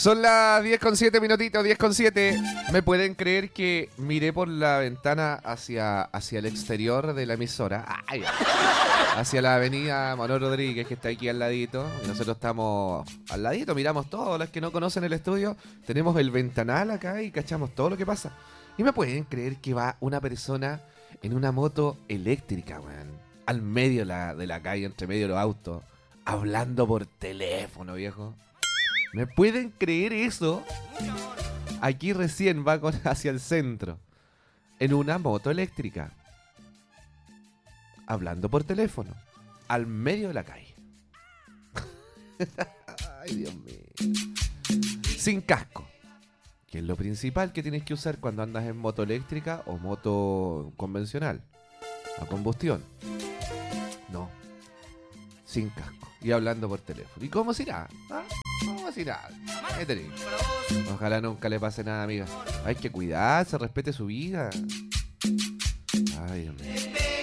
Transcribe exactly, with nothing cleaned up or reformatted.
Son las diez con siete minutitos, diez con siete. ¿Me pueden creer que miré por la ventana hacia, hacia el exterior de la emisora? Ay, hacia la avenida Manuel Rodríguez, que está aquí al ladito. Y nosotros estamos al ladito, miramos todo. Los que no conocen el estudio, tenemos el ventanal acá y cachamos todo lo que pasa. ¿Y me pueden creer que va una persona en una moto eléctrica, weón? Al medio de la, de la calle, entre medio de los autos, hablando por teléfono, viejo. ¿Me pueden creer eso? Aquí recién va con, hacia el centro, en una moto eléctrica, hablando por teléfono, al medio de la calle. Ay, Dios mío. Sin casco, que es lo principal que tienes que usar cuando andas en moto eléctrica o moto convencional, a combustión. No, sin casco y hablando por teléfono. ¿Y cómo se irá? ¿Ah? ¿Cómo se irá? Ojalá nunca le pase nada, amiga. Hay que cuidarse, respete su vida. Ay, Dios mío.